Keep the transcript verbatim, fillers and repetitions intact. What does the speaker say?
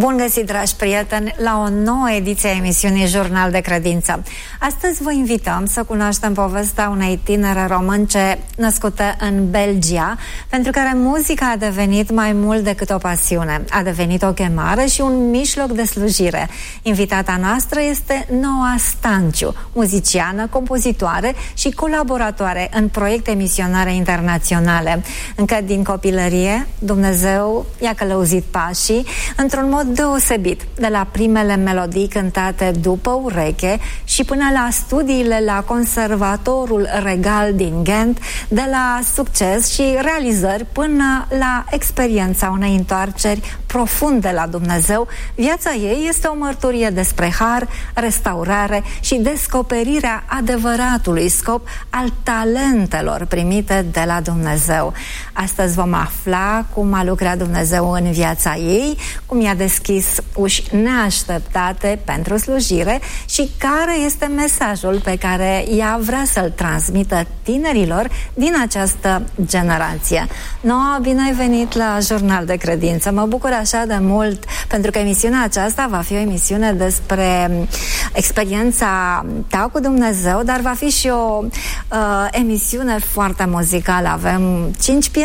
Bun găsit, dragi prieteni, la o nouă ediție a emisiunii Jurnal de Credință. Astăzi vă invităm să cunoaștem povestea unei tinere românce născute în Belgia, pentru care muzica a devenit mai mult decât o pasiune. A devenit o chemare și un mijloc de slujire. Invitata noastră este Noa Stanciu, muziciană, compozitoare și colaboratoare în proiecte misionare internaționale. Încă din copilărie, Dumnezeu i-a călăuzit pașii într-un mod deosebit, de la primele melodii cântate după ureche și până la studiile la Conservatorul Regal din Ghent, de la succes și realizări până la experiența unei întoarceri profunde la Dumnezeu. Viața ei este o mărturie despre har, restaurare și descoperirea adevăratului scop al talentelor primite de la Dumnezeu. Astăzi vom afla cum a lucrat Dumnezeu în viața ei, cum i-a deschis uși neașteptate pentru slujire și care este mesajul pe care ea vrea să-l transmită tinerilor din această generație. Noa, bine ai venit la Jurnal de Credință. Mă bucur așa de mult pentru că emisiunea aceasta va fi o emisiune despre experiența ta cu Dumnezeu, dar va fi și o uh, emisiune foarte muzicală. Avem cinci piese